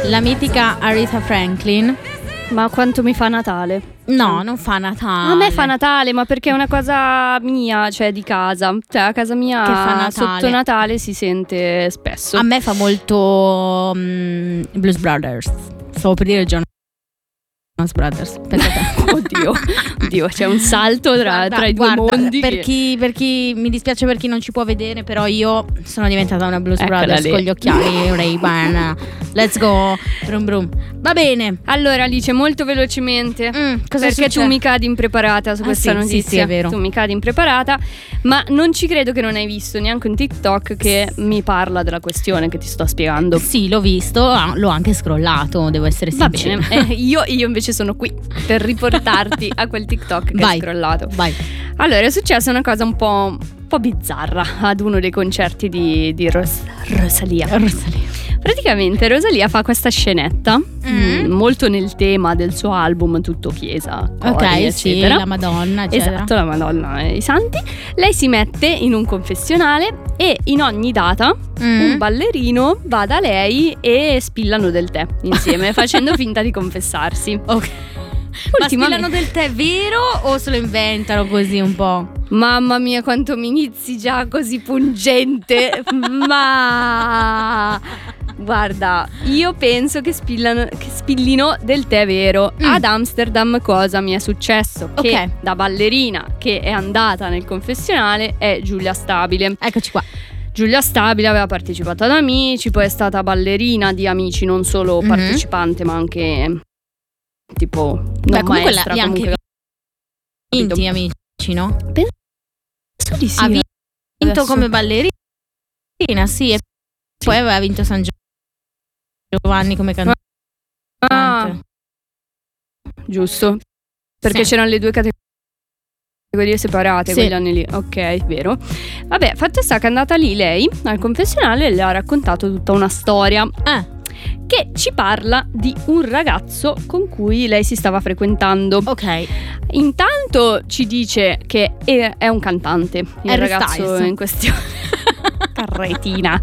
La mitica Aretha Franklin. Ma quanto mi fa Natale? No, non fa Natale. A me fa Natale, ma perché è una cosa mia, cioè di casa. Cioè a casa mia che fa Natale. Sotto Natale si sente spesso. A me fa molto Blues Brothers. Stavo per dire Jonas Brothers. Oddio, c'è un salto tra i due mondi. Per chi mi dispiace, per chi non ci può vedere, però io sono diventata una Blues Brothers lì. con gli occhiali Ray-Ban. Let's go. Brum brum. Va bene. Allora Alice, molto velocemente, cosa perché succede? tu mi cadi impreparata su questa notizia. Sì, è vero. Tu mi cadi impreparata, ma non ci credo che non hai visto neanche un TikTok che mi parla della questione che ti sto spiegando. Sì, l'ho visto, l'ho anche scrollato, devo essere sincera. Va bene, io invece sono qui per riportarti a quel TikTok che hai scrollato. Vai. Allora, è successa una cosa un po' bizzarra ad uno dei concerti di Rosalia. Praticamente Rosalia fa questa scenetta molto nel tema del suo album, tutto chiesa, cori, eccetera. Sì, la Madonna, eccetera. Esatto, la Madonna e i santi. Lei si mette in un confessionale e in ogni data un ballerino va da lei e spillano del tè insieme facendo finta di confessarsi. Ok. Ma spillano del tè vero o se lo inventano così un po'? Mamma mia, quanto mi inizi già così pungente. Ma guarda, io penso che spillino del tè vero. Ad Amsterdam cosa mi è successo? Che da ballerina che è andata nel confessionale è Giulia Stabile. Eccoci qua. Giulia Stabile aveva partecipato ad Amici, poi è stata ballerina di Amici, non solo partecipante ma anche tipo non maestra, li comunque anche vinti Amici, no? Penso di sì. Ha vinto adesso. come ballerina, sì, e poi aveva vinto San Giovanni come cantante. Giusto, perché c'erano le due categorie separate quegli anni lì. Ok, vero. Vabbè, fatto sta che è andata lì lei al confessionale e le ha raccontato tutta una storia che ci parla di un ragazzo con cui lei si stava frequentando. Ok. Intanto ci dice che è un cantante, il ragazzo in questione. Carretina.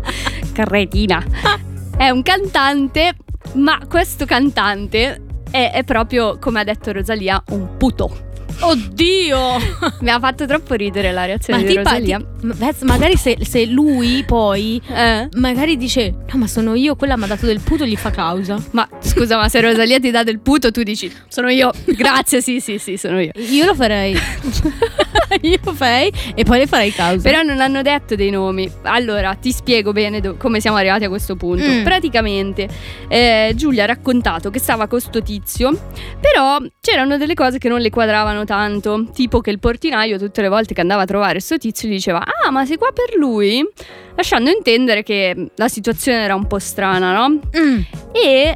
È un cantante, ma questo cantante è proprio, come ha detto Rosalia, un puto. Oddio! Mi ha fatto troppo ridere la reazione di Rosalia. Magari se lui poi magari dice no, ma sono io, quella mi ha dato del puto, gli fa causa. Ma scusa, ma se Rosalia ti dà del puto tu dici sono io, grazie, sì, sono io. Io lo farei. Io lo farei e poi le farei causa. Però non hanno detto dei nomi. Allora ti spiego bene come siamo arrivati a questo punto. Praticamente Giulia ha raccontato che stava con sto tizio, però c'erano delle cose che non le quadravano tanto, tipo che il portinaio tutte le volte che andava a trovare sto tizio gli diceva ah, ma sei qua per lui? Lasciando intendere che la situazione era un po' strana, no? E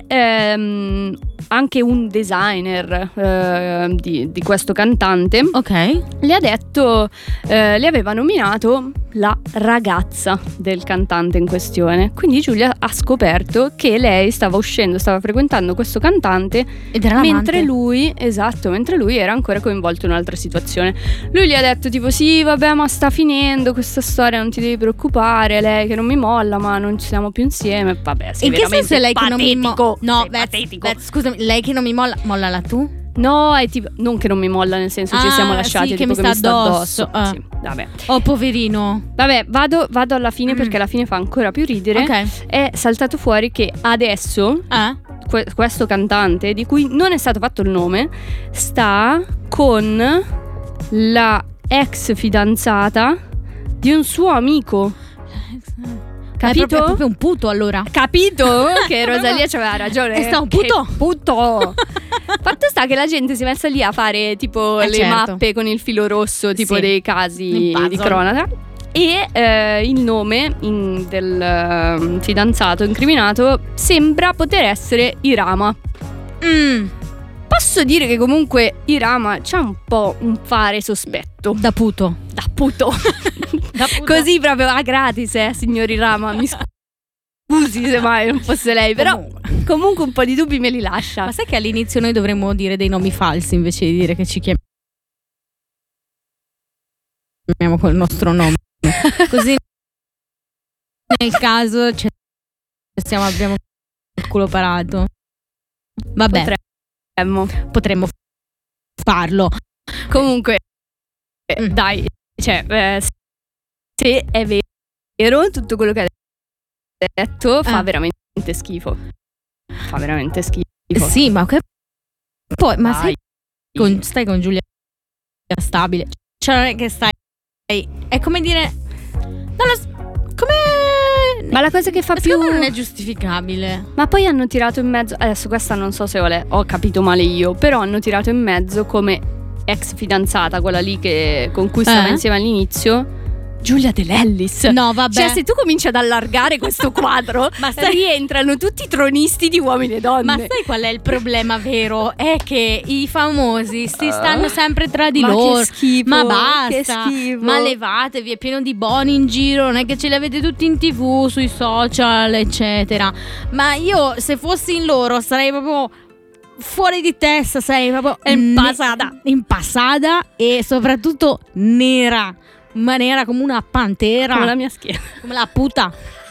anche un designer di questo cantante le ha detto, le aveva nominato la ragazza del cantante in questione. Quindi Giulia ha scoperto che lei stava frequentando questo cantante ed era mentre lui era ancora coinvolto in un'altra situazione. Lui gli ha detto tipo sì, vabbè, ma sta finendo questa storia, non ti devi preoccupare, lei che non mi molla, ma non ci siamo più insieme. Vabbè, sì, in che senso è lei che non mi molla? No, patetico. Scusami, lei che non mi molla, mollala tu? No, è tipo, non che non mi molla, nel senso ci siamo lasciati, sì, tipo che mi sta addosso. Sì, vabbè. Oh, poverino. Vabbè, vado alla fine perché alla fine fa ancora più ridere. È saltato fuori che adesso questo cantante, di cui non è stato fatto il nome, sta con la ex fidanzata di un suo amico. Capito? È proprio un puto, allora. Capito? Che Rosalia c'aveva ragione. È stato un puto. Che puto. Fatto sta che la gente si è messa lì a fare tipo le mappe con il filo rosso, tipo dei casi di cronaca. E il nome del fidanzato incriminato sembra poter essere Irama. Posso dire che comunque Irama c'ha un po' un fare sospetto. Da puto. Da puto. Così proprio a gratis, signor Irama. Mi scusi se mai non fosse lei. Però comunque un po' di dubbi me li lascia. Ma sai che all'inizio noi dovremmo dire dei nomi falsi invece di dire che ci chiamiamo col nostro nome. Così nel caso abbiamo il culo parato. Vabbè, potremmo farlo. Comunque, dai, cioè, se è vero tutto quello che hai detto, fa veramente schifo. Fa veramente schifo. Sì, ma che poi, ma stai con Giulia Stabile. Cioè, non è che stai. È come dire. Ma la cosa che fa più. Non è giustificabile. Ma poi hanno tirato in mezzo. Adesso questa non so se ho capito male io. Però hanno tirato in mezzo come ex fidanzata, quella lì con cui stava insieme all'inizio, Giulia De Lellis. No, vabbè. Cioè, se tu cominci ad allargare questo quadro, rientrano tutti i tronisti di Uomini e Donne. Ma sai qual è il problema vero? È che i famosi si stanno sempre tra di loro. Che schifo. Ma basta. Che schifo. Ma levatevi, è pieno di boni in giro. Non è che ce li avete tutti in TV, sui social, eccetera. Ma io, se fossi in loro, sarei proprio fuori di testa. Sarei proprio impassata e soprattutto nera. Ma nera come una pantera. Come la mia schiena. Come la puta.